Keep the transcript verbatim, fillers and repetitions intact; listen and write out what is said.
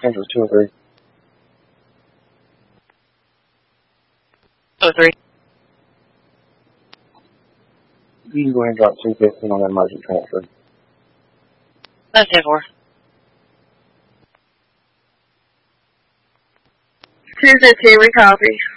Kansas two oh three. two oh three. You can go ahead and drop two fifteen on that emergency transfer. That's ten four. two fifteen, we copy.